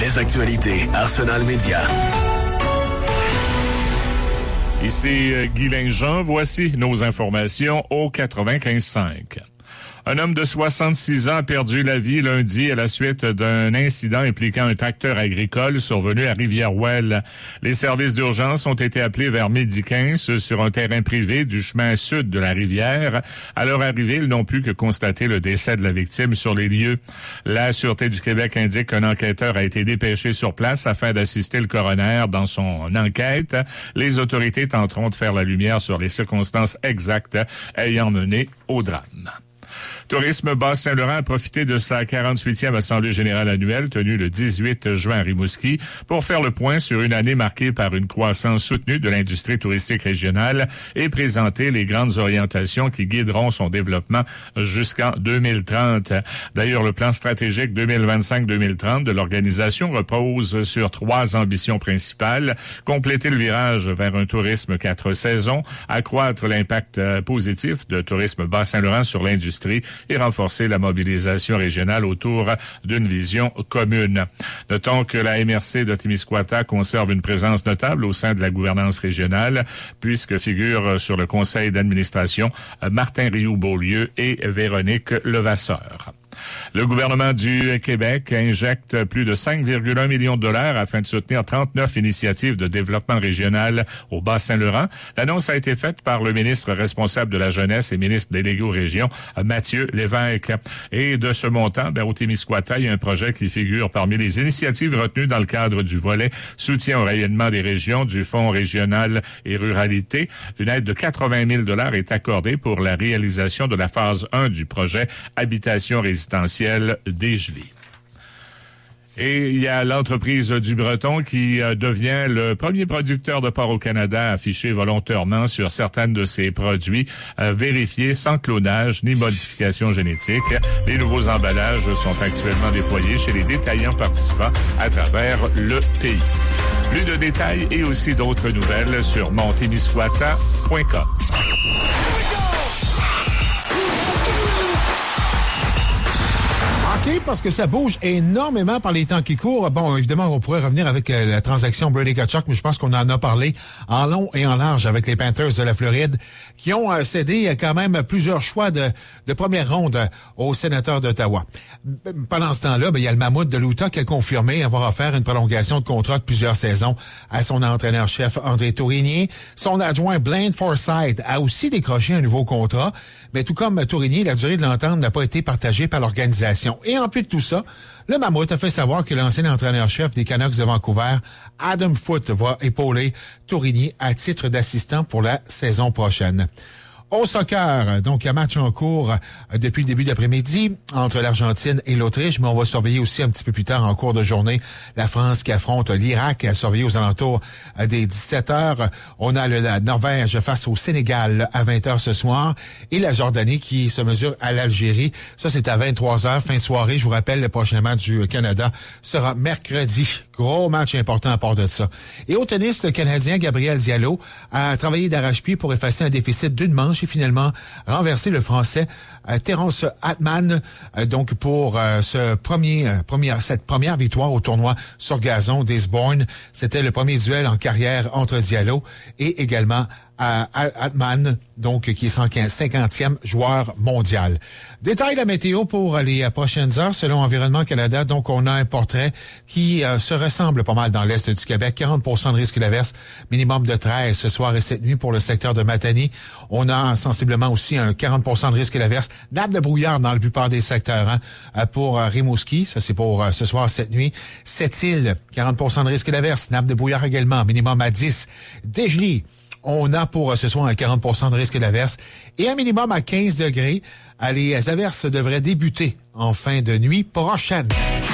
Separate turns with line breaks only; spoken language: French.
Les actualités Arsenal Média.
Ici Guy Linjean, voici nos informations au 95.5. Un homme de 66 ans a perdu la vie lundi à la suite d'un incident impliquant un tracteur agricole survenu à Rivière-Ouelle. Les services d'urgence ont été appelés vers 12h15 sur un terrain privé du chemin sud de la rivière. À leur arrivée, ils n'ont pu que constater le décès de la victime sur les lieux. La Sûreté du Québec indique qu'un enquêteur a été dépêché sur place afin d'assister le coroner dans son enquête. Les autorités tenteront de faire la lumière sur les circonstances exactes ayant mené au drame. Tourisme Bas-Saint-Laurent a profité de sa 48e Assemblée générale annuelle tenue le 18 juin à Rimouski pour faire le point sur une année marquée par une croissance soutenue de l'industrie touristique régionale et présenter les grandes orientations qui guideront son développement jusqu'en 2030. D'ailleurs, le plan stratégique 2025-2030 de l'organisation repose sur 3 ambitions principales: compléter le virage vers un tourisme 4 saisons, accroître l'impact positif de Tourisme Bas-Saint-Laurent sur l'industrie et renforcer la mobilisation régionale autour d'une vision commune. Notons que la MRC de Témiscouata conserve une présence notable au sein de la gouvernance régionale, puisque figurent sur le conseil d'administration Martin Rioux-Beaulieu et Véronique Levasseur. Le gouvernement du Québec injecte plus de 5,1 millions de dollars afin de soutenir 39 initiatives de développement régional au Bas-Saint-Laurent. L'annonce a été faite par le ministre responsable de la Jeunesse et ministre délégué aux régions, Mathieu Lévesque. Et de ce montant, au Témiscouata, il y a un projet qui figure parmi les initiatives retenues dans le cadre du volet soutien au rayonnement des régions du Fonds régional et ruralité. Une aide de 80 000 dollars est accordée pour la réalisation de la phase 1 du projet Habitation résidentielle Desjely. Et il y a l'entreprise du Breton qui devient le premier producteur de porc au Canada à afficher volontairement sur certaines de ses produits vérifiés sans clonage ni modification génétique. Les nouveaux emballages sont actuellement déployés chez les détaillants participants à travers le pays. Plus de détails et aussi d'autres nouvelles sur montémiscouata.com.
Parce que ça bouge énormément par les temps qui courent. Bon, évidemment, on pourrait revenir avec la transaction Brady Tkachuk, mais je pense qu'on en a parlé en long et en large avec les Panthers de la Floride, qui ont cédé quand même plusieurs choix de première ronde aux sénateurs d'Ottawa. Pendant ce temps-là, il y a le Mammouth de l'Utah qui a confirmé avoir offert une prolongation de contrat de plusieurs saisons à son entraîneur-chef André Tourigny. Son adjoint Blaine Forsythe a aussi décroché un nouveau contrat, mais tout comme Tourigny, la durée de l'entente n'a pas été partagée par l'organisation. Et en plus de tout ça, le Mammouth a fait savoir que l'ancien entraîneur-chef des Canucks de Vancouver, Adam Foote, va épauler Tourigny à titre d'assistant pour la saison prochaine. Au soccer, donc, un match en cours depuis le début d'après-midi entre l'Argentine et l'Autriche, mais on va surveiller aussi un petit peu plus tard en cours de journée la France qui affronte l'Irak, à surveiller aux alentours des 17h. On a la Norvège face au Sénégal à 20h ce soir et la Jordanie qui se mesure à l'Algérie. Ça, c'est à 23h, fin de soirée. Je vous rappelle, le prochain match du Canada sera mercredi. Gros match important à part de ça. Et au tennis, le Canadien Gabriel Diallo a travaillé d'arrache-pied pour effacer un déficit d'une manche et finalement renverser le Français Terence Hartmann, donc pour cette première victoire au tournoi sur gazon d'Eastbourne. C'était le premier duel en carrière entre Diallo et également Hartmann, donc qui est 50e joueur mondial. Détail de la météo pour les prochaines heures selon Environnement Canada. Donc, on a un portrait qui se ressemble pas mal dans l'est du Québec. 40% de risque d'averse, minimum de 13 ce soir et cette nuit pour le secteur de Matane. On a sensiblement aussi un 40% de risque d'averse. Nappe de brouillard dans la plupart des secteurs. Pour Rimouski, ça c'est pour ce soir, cette nuit. Sept-Îles, 40% de risque d'averse. Nappe de brouillard également, minimum à 10. Desjely, on a pour ce soir un 40% de risque d'averse et un minimum à 15 degrés. Les averses devraient débuter en fin de nuit prochaine.